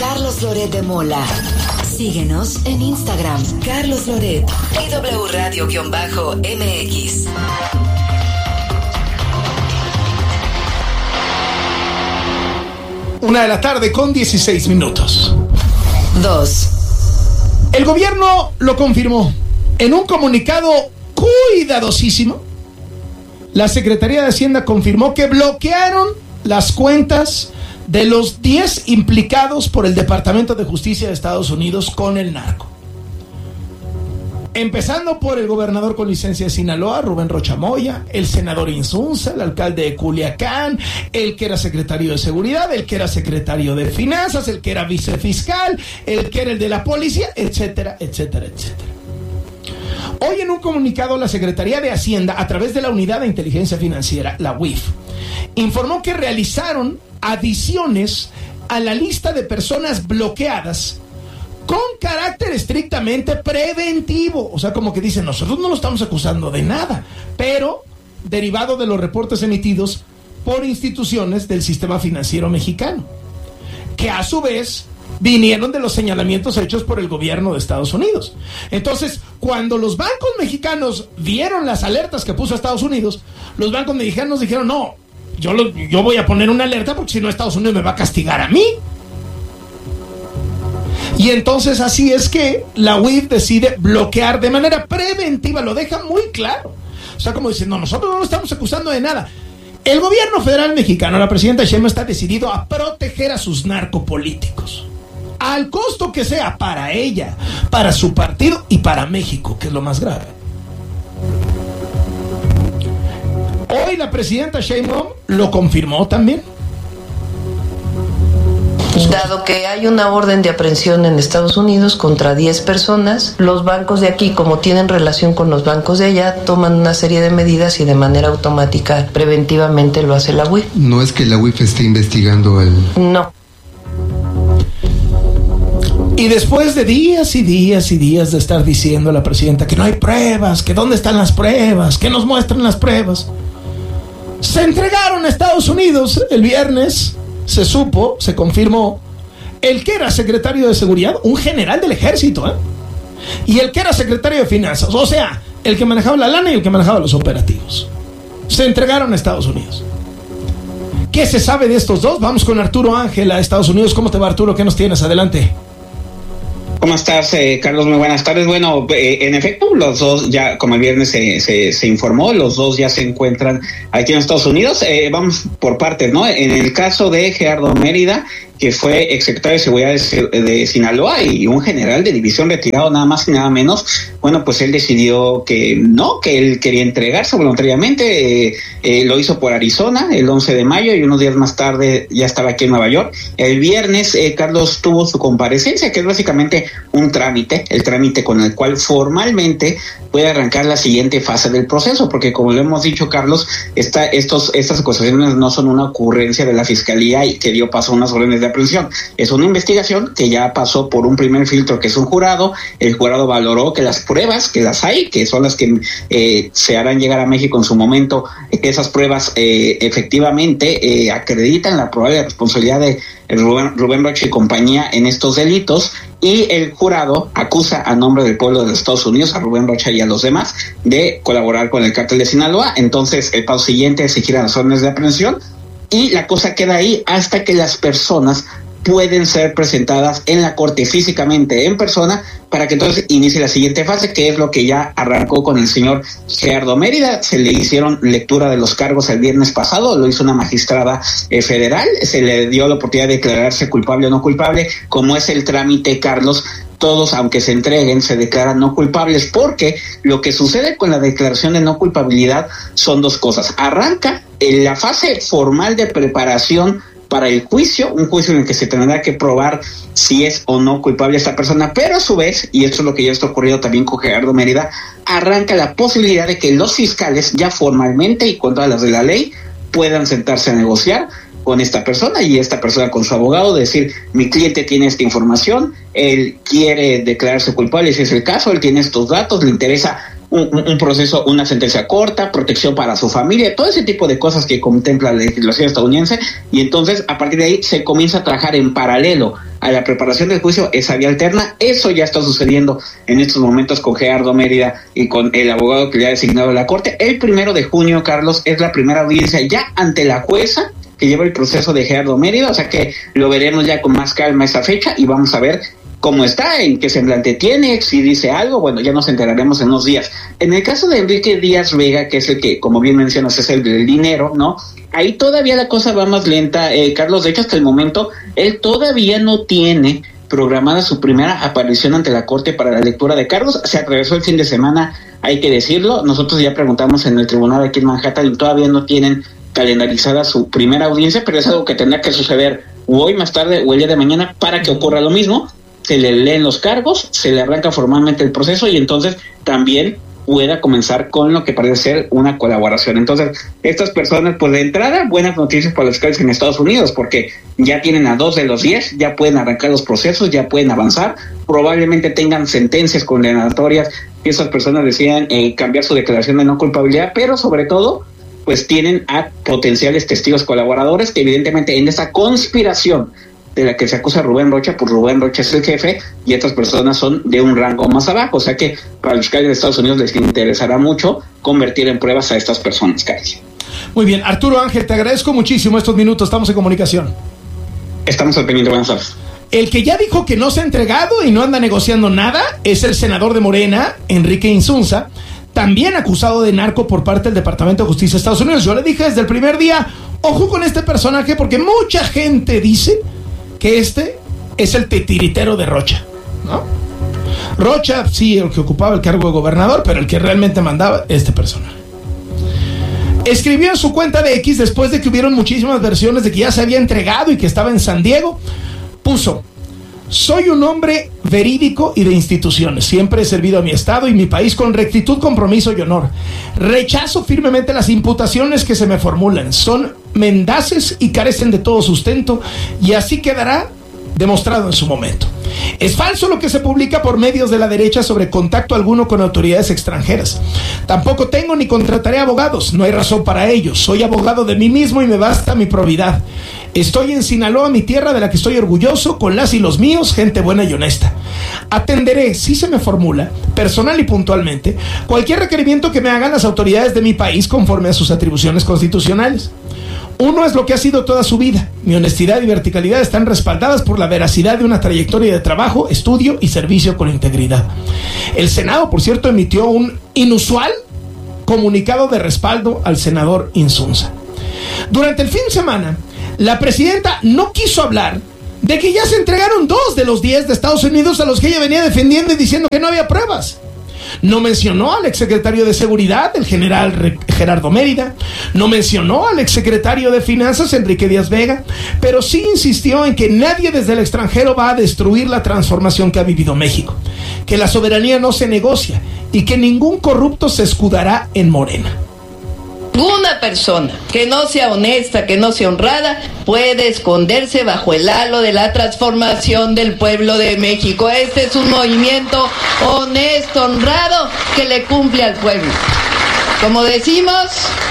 Carlos Loret de Mola. Síguenos en Instagram, Carlos Loret y W Radio-MX. 1:16 p.m. 2. El gobierno lo confirmó. En un comunicado cuidadosísimo, la Secretaría de Hacienda confirmó que bloquearon las cuentas de los 10 implicados por el Departamento de Justicia de Estados Unidos con el narco. Empezando por el gobernador con licencia de Sinaloa, Rubén Rocha Moya, el senador Insunza, el alcalde de Culiacán, el que era secretario de Seguridad, el que era secretario de Finanzas, el que era vicefiscal, el que era el de la policía, etcétera, etcétera, etcétera. Hoy en un comunicado la Secretaría de Hacienda, a través de la Unidad de Inteligencia Financiera, la UIF, informó que realizaron adiciones a la lista de personas bloqueadas con carácter estrictamente preventivo. O sea, como que dicen, nosotros no lo estamos acusando de nada, pero derivado de los reportes emitidos por instituciones del sistema financiero mexicano, que a su vez vinieron de los señalamientos hechos por el gobierno de Estados Unidos. Entonces, cuando los bancos mexicanos vieron las alertas que puso Estados Unidos, los bancos mexicanos dijeron, no, yo voy a poner una alerta porque si no Estados Unidos me va a castigar a mí. Y entonces así es que la UIF decide bloquear de manera preventiva, lo deja muy claro. O sea, como diciendo, nosotros no lo estamos acusando de nada. El gobierno federal mexicano, la presidenta Sheinbaum, está decidido a proteger a sus narcopolíticos, al costo que sea, para ella, para su partido y para México, que es lo más grave. Hoy la presidenta Sheinbaum lo confirmó también. Dado que hay una orden de aprehensión en Estados Unidos contra 10 personas, los bancos de aquí, como tienen relación con los bancos de allá, toman una serie de medidas y de manera automática, preventivamente lo hace la UIF. ¿No es que la UIF esté investigando al...? No. Y después de días y días y días de estar diciendo a la presidenta que no hay pruebas, que dónde están las pruebas, que nos muestran las pruebas, se entregaron a Estados Unidos el viernes. Se supo, se confirmó, el que era secretario de Seguridad, un general del ejército, y el que era secretario de Finanzas, o sea, el que manejaba la lana y el que manejaba los operativos. Se entregaron a Estados Unidos. ¿Qué se sabe de estos dos? Vamos con Arturo Ángel a Estados Unidos. ¿Cómo te va, Arturo? ¿Qué nos tienes? Adelante. ¿Cómo estás, Carlos? Muy buenas tardes. Bueno, en efecto, los dos ya, como el viernes se informó, los dos ya se encuentran aquí en Estados Unidos. Vamos por partes, ¿no? En el caso de Gerardo Mérida, que fue exsecretario de Seguridad de Sinaloa y un general de división retirado, nada más y nada menos, bueno, pues él decidió que no, que él quería entregarse voluntariamente. Lo hizo por Arizona el 11 de mayo y unos días más tarde ya estaba aquí en Nueva York. El viernes, Carlos tuvo su comparecencia, que es básicamente un trámite, el trámite con el cual formalmente puede arrancar la siguiente fase del proceso, porque como lo hemos dicho, Carlos, estas acusaciones no son una ocurrencia de la Fiscalía y que dio paso a unas órdenes de aprehensión. Es una investigación que ya pasó por un primer filtro, que es un jurado. El jurado valoró que las pruebas, que las hay, que son las que se harán llegar a México en su momento, que esas pruebas efectivamente acreditan la probable responsabilidad de Rubén Rocha y compañía en estos delitos, y el jurado acusa a nombre del pueblo de los Estados Unidos a Rubén Rocha y a los demás de colaborar con el cártel de Sinaloa. Entonces el paso siguiente es exigir las órdenes de aprehensión y la cosa queda ahí hasta que las personas pueden ser presentadas en la corte físicamente, en persona, para que entonces inicie la siguiente fase, que es lo que ya arrancó con el señor Gerardo Mérida. Se le hicieron lectura de los cargos el viernes pasado, lo hizo una magistrada federal, se le dio la oportunidad de declararse culpable o no culpable. Como es el trámite, Carlos, todos, aunque se entreguen, se declaran no culpables, porque lo que sucede con la declaración de no culpabilidad son dos cosas. Arranca en la fase formal de preparación para el juicio, un juicio en el que se tendrá que probar si es o no culpable esta persona, pero a su vez, y esto es lo que ya está ocurriendo también con Gerardo Mérida, arranca la posibilidad de que los fiscales ya formalmente y con todas las de la ley puedan sentarse a negociar con esta persona, y esta persona con su abogado decir: mi cliente tiene esta información, él quiere declararse culpable si es el caso, él tiene estos datos, le interesa un proceso, una sentencia corta, protección para su familia, todo ese tipo de cosas que contempla la legislación estadounidense. Y entonces a partir de ahí se comienza a trabajar en paralelo a la preparación del juicio esa vía alterna. Eso ya está sucediendo en estos momentos con Gerardo Mérida y con el abogado que le ha designado la Corte. El 1 de junio, Carlos, es la primera audiencia ya ante la jueza que lleva el proceso de Gerardo Mérida, o sea que lo veremos ya con más calma esa fecha y vamos a ver cómo está, en qué semblante tiene, si dice algo, bueno, ya nos enteraremos en unos días. En el caso de Enrique Díaz Vega, que es el que, como bien mencionas, es el del dinero, ¿no? Ahí todavía la cosa va más lenta, Carlos. De hecho, hasta el momento, él todavía no tiene programada su primera aparición ante la Corte para la lectura de cargos. Se atravesó el fin de semana, hay que decirlo. Nosotros ya preguntamos en el tribunal aquí en Manhattan y todavía no tienen calendarizada su primera audiencia, pero es algo que tendrá que suceder hoy, más tarde o el día de mañana para que ocurra lo mismo. Se le leen los cargos, se le arranca formalmente el proceso y entonces también pueda comenzar con lo que parece ser una colaboración. Entonces, estas personas, pues de entrada, buenas noticias para los fiscales en Estados Unidos, porque ya tienen a 2 de los 10, ya pueden arrancar los procesos, ya pueden avanzar, probablemente tengan sentencias condenatorias y esas personas decían cambiar su declaración de no culpabilidad, pero sobre todo, pues tienen a potenciales testigos colaboradores que evidentemente en esa conspiración de la que se acusa a Rubén Rocha, pues Rubén Rocha es el jefe y estas personas son de un rango más abajo, o sea que para los fiscales de Estados Unidos les interesará mucho convertir en pruebas a estas personas, Carlos. Muy bien, Arturo Ángel, te agradezco muchísimo estos minutos, estamos en comunicación. Estamos al pendiente, buenas tardes. El que ya dijo que no se ha entregado y no anda negociando nada es el senador de Morena, Enrique Insunza, también acusado de narco por parte del Departamento de Justicia de Estados Unidos. Yo le dije desde el primer día, ojo con este personaje porque mucha gente dice que este es el titiritero de Rocha, ¿no? Rocha, sí, el que ocupaba el cargo de gobernador, pero el que realmente mandaba, este personaje. Escribió en su cuenta de X, después de que hubieron muchísimas versiones de que ya se había entregado y que estaba en San Diego, puso: soy un hombre verídico y de instituciones. Siempre he servido a mi estado y mi país con rectitud, compromiso y honor. Rechazo firmemente las imputaciones que se me formulan. Son mendaces y carecen de todo sustento, y así quedará demostrado en su momento. Es falso lo que se publica por medios de la derecha sobre contacto alguno con autoridades extranjeras. Tampoco tengo ni contrataré abogados. No hay razón para ello. Soy abogado de mí mismo y me basta mi probidad. Estoy en Sinaloa, mi tierra, de la que estoy orgulloso, con las y los míos, gente buena y honesta. Atenderé, si se me formula, personal y puntualmente, cualquier requerimiento que me hagan las autoridades de mi país conforme a sus atribuciones constitucionales. Uno es lo que ha sido toda su vida. Mi honestidad y verticalidad están respaldadas por la veracidad de una trayectoria de trabajo, estudio y servicio con integridad. El Senado, por cierto, emitió un inusual comunicado de respaldo al senador Insunza. Durante el fin de semana, la presidenta no quiso hablar de que ya se entregaron 2 de los 10 de Estados Unidos a los que ella venía defendiendo y diciendo que no había pruebas. No mencionó al exsecretario de Seguridad, el general Gerardo Mérida. No mencionó al exsecretario de Finanzas, Enrique Díaz Vega. Pero sí insistió en que nadie desde el extranjero va a destruir la transformación que ha vivido México. Que la soberanía no se negocia y que ningún corrupto se escudará en Morena. Ninguna persona que no sea honesta, que no sea honrada, puede esconderse bajo el halo de la transformación del pueblo de México. Este es un movimiento honesto, honrado, que le cumple al pueblo. Como decimos,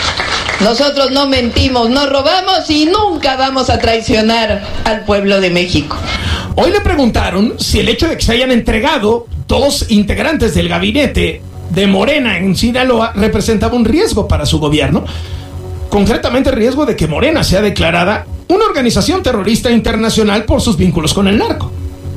nosotros no mentimos, no robamos y nunca vamos a traicionar al pueblo de México. Hoy le preguntaron si el hecho de que se hayan entregado 2 integrantes del gabinete de Morena en Sinaloa representaba un riesgo para su gobierno, concretamente el riesgo de que Morena sea declarada una organización terrorista internacional por sus vínculos con el narco.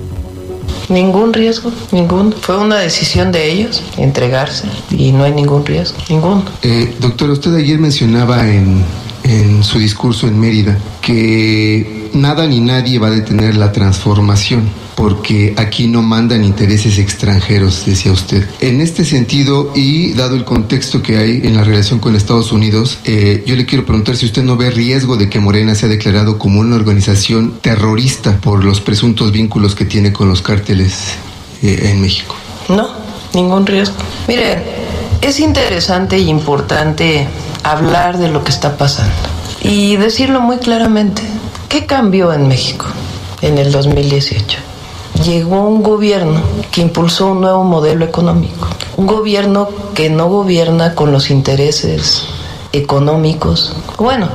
Ningún riesgo, ninguno. Fue una decisión de ellos entregarse y no hay ningún riesgo, ninguno. Doctor, usted ayer mencionaba en su discurso en Mérida que nada ni nadie va a detener la transformación, porque aquí no mandan intereses extranjeros, decía usted. En este sentido, y dado el contexto que hay en la relación con Estados Unidos, yo le quiero preguntar si usted no ve riesgo de que Morena sea declarado como una organización terrorista por los presuntos vínculos que tiene con los cárteles en México. No, ningún riesgo. Mire, es interesante y importante hablar de lo que está pasando y decirlo muy claramente. ¿Qué cambió en México en el 2018? Llegó un gobierno que impulsó un nuevo modelo económico, un gobierno que no gobierna con los intereses económicos, bueno,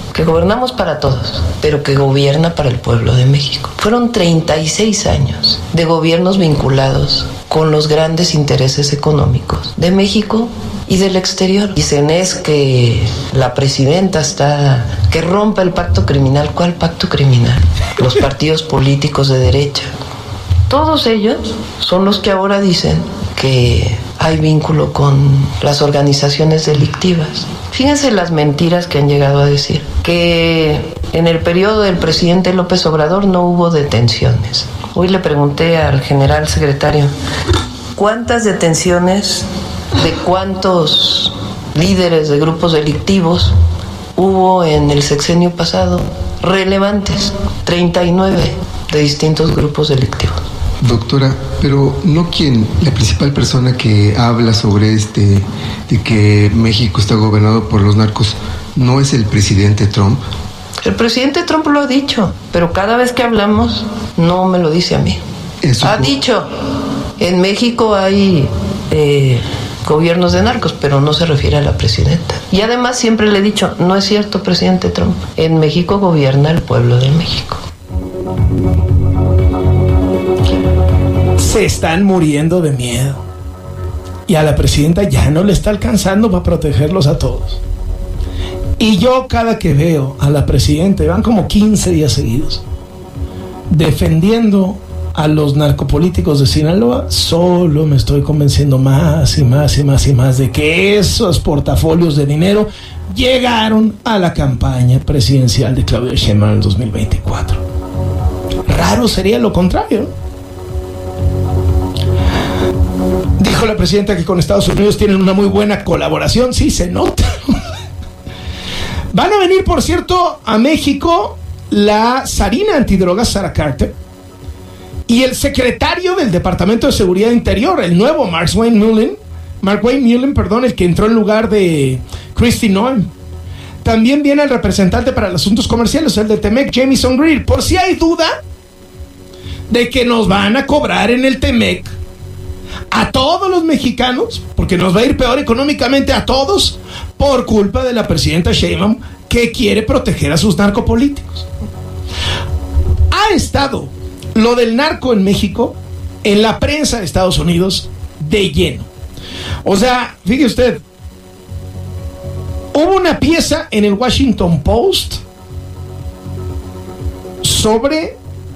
que gobernamos para todos, pero que gobierna para el pueblo de México. Fueron 36 años de gobiernos vinculados con los grandes intereses económicos de México y del exterior. Dicen es que la presidenta que rompa el pacto criminal. ¿Cuál pacto criminal? Los partidos políticos de derecha. Todos ellos son los que ahora dicen que hay vínculo con las organizaciones delictivas. Fíjense las mentiras que han llegado a decir. Que en el periodo del presidente López Obrador no hubo detenciones. Hoy le pregunté al general secretario, ¿cuántas detenciones de cuántos líderes de grupos delictivos hubo en el sexenio pasado? Relevantes, 39 de distintos grupos delictivos. Doctora, pero no la principal persona que habla sobre de que México está gobernado por los narcos, ¿no es el presidente Trump? El presidente Trump lo ha dicho, pero cada vez que hablamos no me lo dice a mí. Ha dicho, en México hay gobiernos de narcos, pero no se refiere a la presidenta. Y además siempre le he dicho, no es cierto, presidente Trump, en México gobierna el pueblo de México. Se están muriendo de miedo. Y a la presidenta ya no le está alcanzando para protegerlos a todos. Y yo cada que veo a la presidenta, van como 15 días seguidos, defendiendo a los narcopolíticos de Sinaloa, solo me estoy convenciendo más y más y más y más de que esos portafolios de dinero llegaron a la campaña presidencial de Claudia Sheinbaum en el 2024. Raro sería lo contrario. Dijo la presidenta que con Estados Unidos tienen una muy buena colaboración. Sí, se nota. Van a venir, por cierto, a México la zarina antidrogas Sara Carter y el secretario del Departamento de Seguridad Interior, el nuevo Mark Wayne Mullen, el que entró en lugar de Kristi Noem. También viene el representante para los asuntos comerciales, el de Temec, Jamieson Greer. Por si hay duda de que nos van a cobrar en el Temec a todos los mexicanos, porque nos va a ir peor económicamente a todos por culpa de la presidenta Sheinbaum, que quiere proteger a sus narcopolíticos. Ha estado lo del narco en México en la prensa de Estados Unidos de lleno. O sea, fíjese usted, hubo una pieza en el Washington Post sobre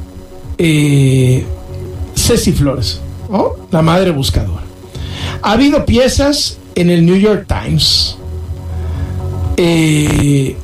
Ceci Flores, ¿no? La madre buscadora. Ha habido piezas en el New York Times. El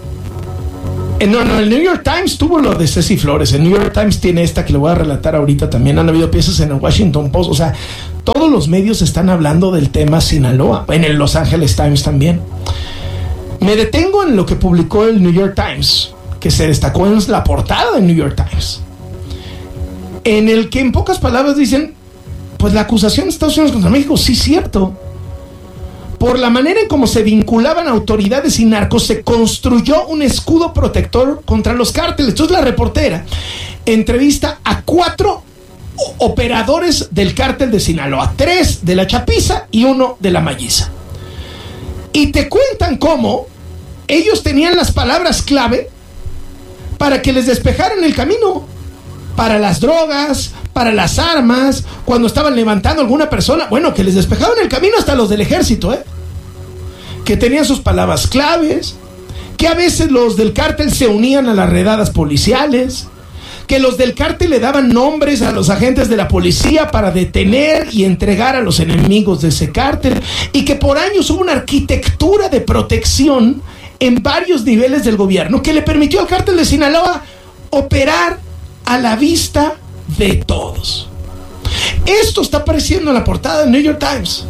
New York Times tuvo lo de Ceci Flores. El New York Times tiene esta que le voy a relatar ahorita también. Han habido piezas en el Washington Post. O sea, todos los medios están hablando del tema Sinaloa. En el Los Angeles Times también. Me detengo en lo que publicó el New York Times, que se destacó en la portada del New York Times, en el que en pocas palabras dicen, pues la acusación de Estados Unidos contra México, sí, cierto. Por la manera en cómo se vinculaban autoridades y narcos, se construyó un escudo protector contra los cárteles. Entonces la reportera entrevista a 4 operadores del cártel de Sinaloa, 3 de la Chapiza y 1 de la Malliza. Y te cuentan cómo ellos tenían las palabras clave para que les despejaran el camino, para las drogas, para las armas, cuando estaban levantando a alguna persona, bueno, que les despejaban el camino hasta los del ejército, que tenían sus palabras claves, que a veces los del cártel se unían a las redadas policiales, que los del cártel le daban nombres a los agentes de la policía para detener y entregar a los enemigos de ese cártel, y que por años hubo una arquitectura de protección en varios niveles del gobierno que le permitió al cártel de Sinaloa operar a la vista de todos. Esto está apareciendo en la portada del New York Times.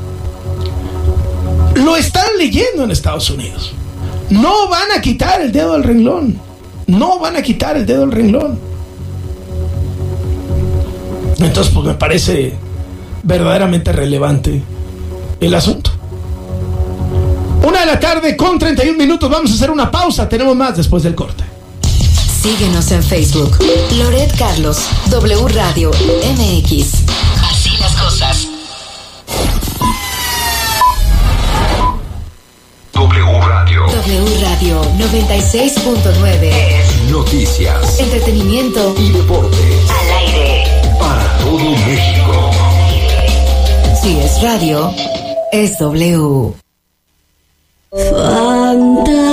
Lo están leyendo en Estados Unidos. No van a quitar el dedo del renglón. No van a quitar el dedo del renglón. Entonces, pues me parece verdaderamente relevante el asunto. 1:31 p.m. Vamos a hacer una pausa. Tenemos más después del corte. Síguenos en Facebook. Loret Carlos, W Radio MX. Así las cosas. W Radio. W Radio 96.9. Noticias, Entretenimiento y deportes. al aire. Para todo México. Si es radio, es W. Fantasía.